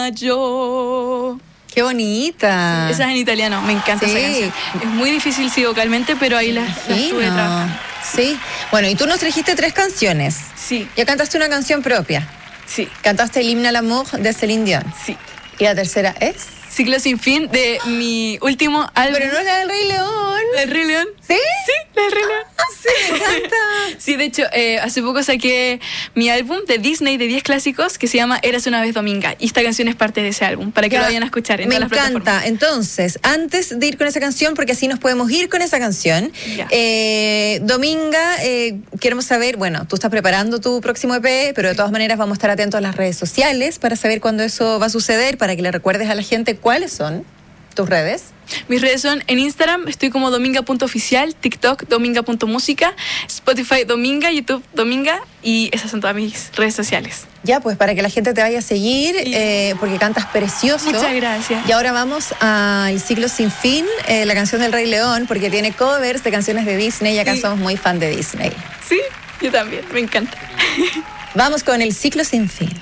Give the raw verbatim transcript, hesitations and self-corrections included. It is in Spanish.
Yo. ¡Qué bonita! Esa es en italiano, me encanta Sí. esa canción. Es muy difícil, sí, vocalmente, pero ahí la, la Sí, estuve no. trabajando. Sí. Bueno, y tú nos trajiste tres canciones. Sí, Ya cantaste una canción propia. sí, Cantaste el himno al amor de Celine Dion. sí. Y la tercera es... Ciclo sin fin de mi último álbum. Pero no es la del Rey León. ¿La del Rey León? ¿Sí? Sí, la del Rey León. Sí, me encanta. Sí, de hecho, eh, hace poco saqué mi álbum de Disney de diez clásicos que se llama Érase una vez Dominga. Y esta canción es parte de ese álbum, para que Ya, lo vayan a escuchar en me todas las encanta. plataformas. Entonces, antes de ir con esa canción, porque así nos podemos ir con esa canción, Ya. eh, Dominga, eh, queremos saber, bueno, tú estás preparando tu próximo E P, pero de todas maneras vamos a estar atentos a las redes sociales para saber cuándo eso va a suceder, para que le recuerdes a la gente cuáles son tus redes. Mis redes son en Instagram, estoy como dominga punto oficial, TikTok dominga punto música, Spotify Dominga, YouTube Dominga, y esas son todas mis redes sociales. Ya, pues para que la gente te vaya a seguir, Sí. eh, porque cantas precioso. Muchas gracias. Y ahora vamos al Ciclo Sin Fin, eh, la canción del Rey León, porque tiene covers de canciones de Disney y acá Sí. somos muy fan de Disney. Sí, yo también, me encanta. Vamos con el Ciclo Sin Fin.